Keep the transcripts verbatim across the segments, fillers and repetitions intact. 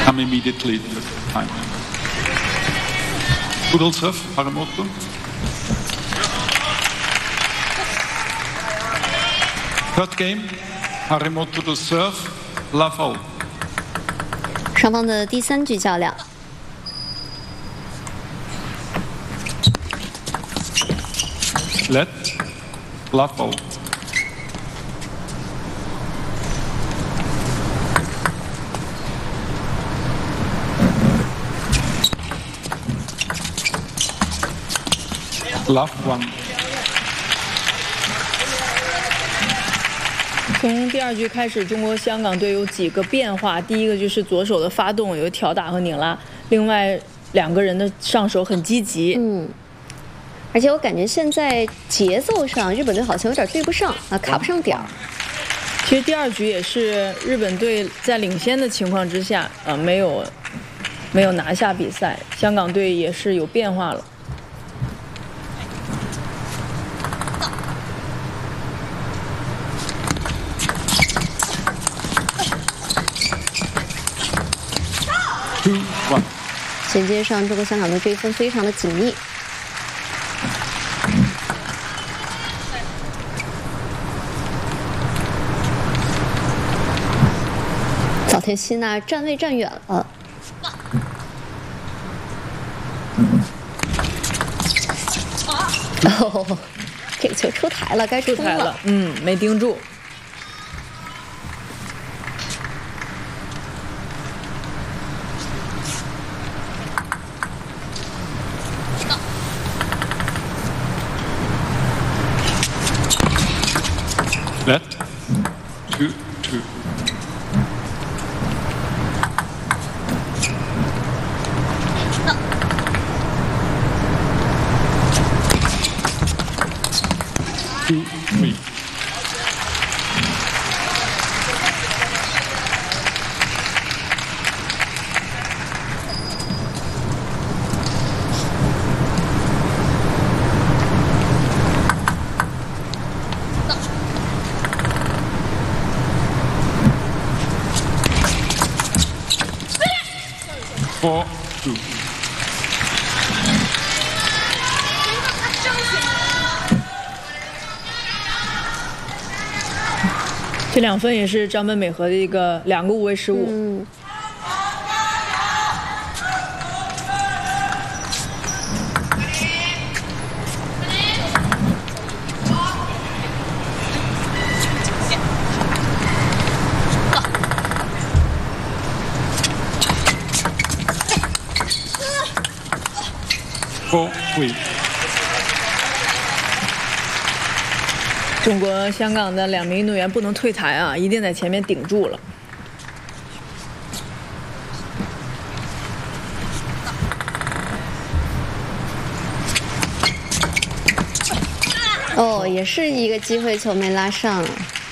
come immediately to time. Poodle serve, Harimoto. Third game, Harimoto to serve, love all. 双方的第三局较量。 Let, love all. Love one. 从第二局开始，中国香港队有几个变化。第一个就是左手的发动，有挑打和拧拉；另外两个人的上手很积极。 嗯，而且我感觉现在节奏上，日本队好像有点对不上啊，卡不上点儿。 其实第二局也是日本队在领先的情况之下，呃，没有没有拿下比赛。香港队也是有变化了。 Two, one. 衔接上，中国香港的追分非常的紧密。早田希娜站位站远了。哦，这个球出台了，该出台了，嗯，没盯住。 Let, two, two. Two, three. ，four, two. 这两分也是张本美和的一个两个无谓失误。 嗯。 Four, three. 中国香港的两名运动员不能退台啊，一定在前面顶住了。 哦，也是一个机会球没拉上。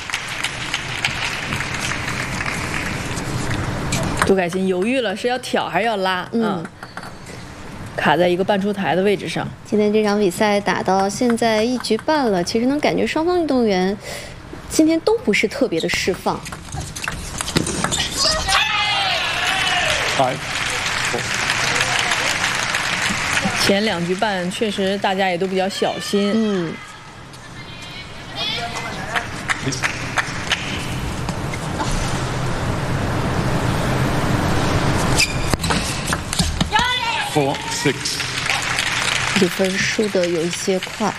杜凯欣犹豫了，是要挑还是要拉？ 嗯。 嗯，卡在一个半出台的位置上。 今天这场比赛打到现在一局半了，其实能感觉双方运动员今天都不是特别的释放。 Five, four. 前两局半确实大家也都比较小心。 嗯。 Four, six. 比分输的有一些快。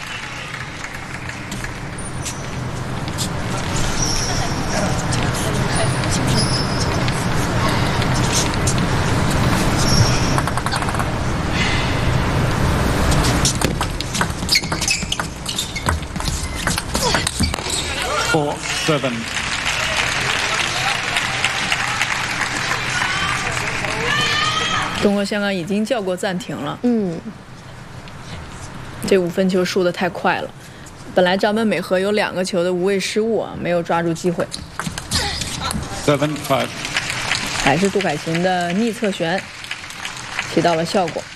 Four, seven. 中国香港已经叫过暂停了。 嗯， 这五分球输得太快了。本来张本美和有两个球的无谓失误啊，没有抓住机会。 Seven, five. 还是杜凯欣的逆侧旋起到了效果。